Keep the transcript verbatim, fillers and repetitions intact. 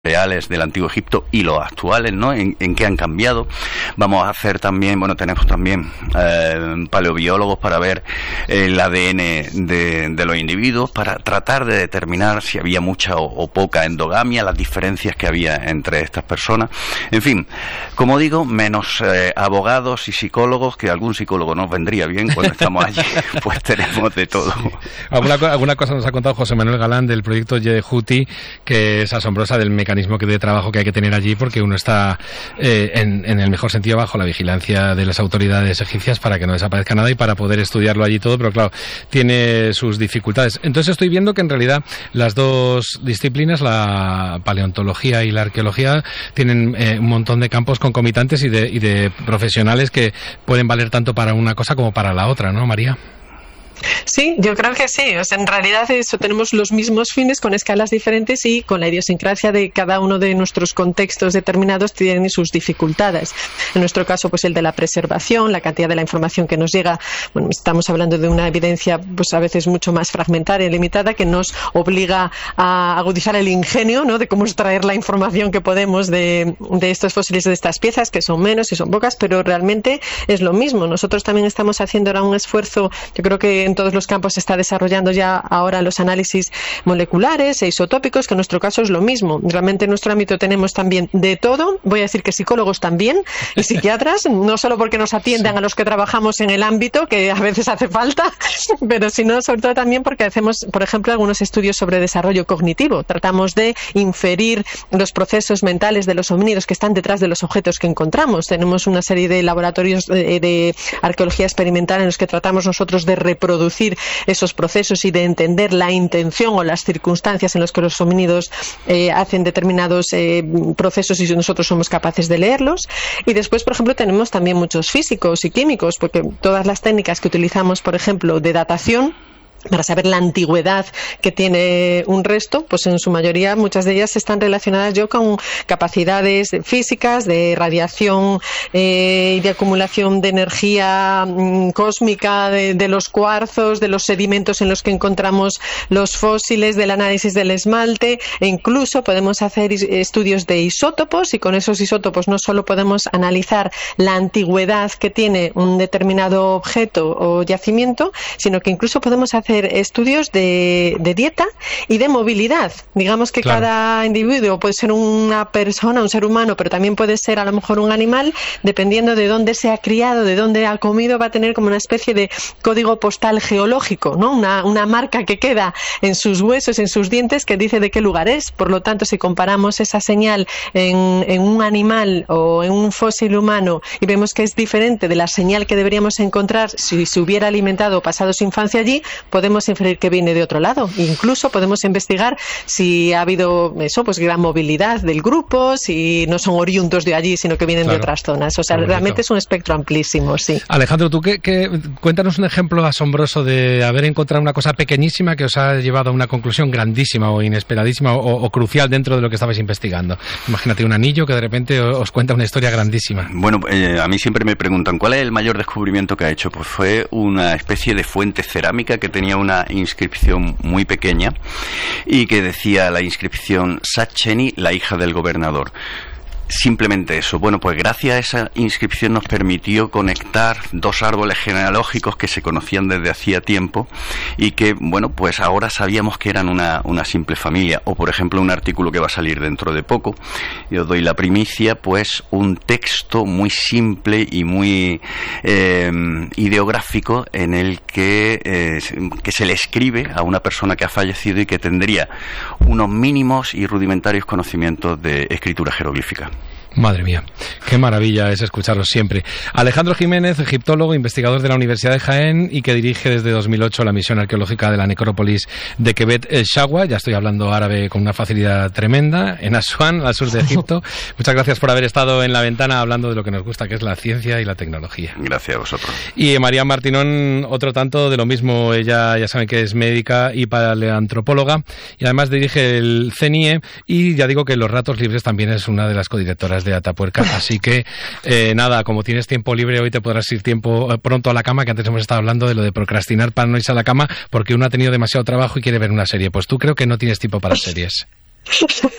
reales del Antiguo Egipto y los actuales, ¿no? En, en qué han cambiado. Vamos a hacer también, bueno, tenemos también eh, paleobiólogos para ver el A D N de, de los individuos, para tratar de determinar si había mucha o, o poca endogamia, las diferencias que había entre estas personas. En fin, como digo, menos eh, abogados y psicólogos, que algún psicólogo nos vendría bien cuando estamos allí, pues tenemos de todo. ¿Alguna, alguna cosa nos ha contado José Manuel Galán del proyecto Yehuti, que es asombrosa, del mecanismo de trabajo que hay que tener allí, porque uno está eh, en, en el mejor sentido bajo la vigilancia de las autoridades egipcias para que no desaparezca nada y para poder estudiarlo allí todo, pero claro, tiene sus dificultades. Entonces estoy viendo que en realidad las dos disciplinas, la paleontología y la arqueología, tienen eh, un montón de campos concomitantes y de, y de profesionales que pueden valer tanto para una cosa como para la otra, ¿no, María? Sí, yo creo que sí. O sea, en realidad eso, tenemos los mismos fines con escalas diferentes y con la idiosincrasia de cada uno de nuestros contextos determinados tienen sus dificultades. En nuestro caso, pues el de la preservación, la cantidad de la información que nos llega. Bueno, estamos hablando de una evidencia, pues a veces mucho más fragmentaria y limitada, que nos obliga a agudizar el ingenio, ¿no?, de cómo extraer la información que podemos de, de estos fósiles, de estas piezas, que son menos y son pocas, pero realmente es lo mismo. Nosotros también estamos haciendo ahora un esfuerzo, yo creo que en todos los campos se está desarrollando ya ahora los análisis moleculares e isotópicos, que en nuestro caso es lo mismo. Realmente en nuestro ámbito tenemos también de todo. Voy a decir que psicólogos también y psiquiatras, no solo porque nos atiendan a los que trabajamos en el ámbito, que a veces hace falta, pero sino sobre todo también porque hacemos, por ejemplo, algunos estudios sobre desarrollo cognitivo. Tratamos de inferir los procesos mentales de los homínidos que están detrás de los objetos que encontramos. Tenemos una serie de laboratorios de, de arqueología experimental en los que tratamos nosotros de reproducir esos procesos y de entender la intención o las circunstancias en las que los homínidos eh, hacen determinados eh, procesos y nosotros somos capaces de leerlos. Y después, por ejemplo, tenemos también muchos físicos y químicos, porque todas las técnicas que utilizamos, por ejemplo, de datación, para saber la antigüedad que tiene un resto, pues en su mayoría muchas de ellas están relacionadas yo con capacidades físicas, de radiación eh, y de acumulación de energía mm, cósmica de, de los cuarzos, de los sedimentos en los que encontramos los fósiles, del análisis del esmalte, e incluso podemos hacer estudios de isótopos, y con esos isótopos no solo podemos analizar la antigüedad que tiene un determinado objeto o yacimiento, sino que incluso podemos hacer estudios de, de dieta y de movilidad. Digamos que claro, cada individuo puede ser una persona, un ser humano, pero también puede ser a lo mejor un animal, dependiendo de dónde se ha criado, de dónde ha comido, va a tener como una especie de código postal geológico, ¿no? Una, una marca que queda en sus huesos, en sus dientes, que dice de qué lugar es. Por lo tanto, si comparamos esa señal en, en un animal o en un fósil humano y vemos que es diferente de la señal que deberíamos encontrar si se hubiera alimentado o pasado su infancia allí, podemos inferir que viene de otro lado. Incluso podemos investigar si ha habido eso, pues gran movilidad del grupo, si no son oriundos de allí, sino que vienen claro, de otras zonas. O sea, realmente es un espectro amplísimo, sí. Alejandro, tú qué, qué, cuéntanos un ejemplo asombroso de haber encontrado una cosa pequeñísima que os ha llevado a una conclusión grandísima o inesperadísima o, o crucial dentro de lo que estabais investigando. Imagínate un anillo que de repente os cuenta una historia grandísima. Bueno, eh, a mí siempre me preguntan ¿cuál es el mayor descubrimiento que ha hecho? Pues fue una especie de fuente cerámica que tenía una inscripción muy pequeña y que decía la inscripción Sacheni, la hija del gobernador. Simplemente eso. Bueno, pues gracias a esa inscripción nos permitió conectar dos árboles genealógicos que se conocían desde hacía tiempo y que, bueno, pues ahora sabíamos que eran una, una simple familia. O, por ejemplo, un artículo que va a salir dentro de poco, yo doy la primicia, pues un texto muy simple y muy eh, ideográfico en el que, eh, que se le escribe a una persona que ha fallecido y que tendría unos mínimos y rudimentarios conocimientos de escritura jeroglífica. Madre mía, qué maravilla es escucharos siempre. Alejandro Jiménez, egiptólogo, investigador de la Universidad de Jaén y que dirige desde dos mil ocho la misión arqueológica de la necrópolis de Kebet El Shawa. Ya estoy hablando árabe con una facilidad tremenda, en Asuán, al sur de Egipto. Muchas gracias por haber estado en la ventana hablando de lo que nos gusta, que es la ciencia y la tecnología. Gracias a vosotros. Y María Martinón, otro tanto de lo mismo. Ella ya saben que es médica y paleoantropóloga y además dirige el C E N I E y ya digo que los ratos libres también es una de las codirectoras de Atapuerca, así que eh, nada, como tienes tiempo libre hoy te podrás ir tiempo eh, pronto a la cama, que antes hemos estado hablando de lo de procrastinar para no irse a la cama porque uno ha tenido demasiado trabajo y quiere ver una serie. Pues tú creo que no tienes tiempo para series.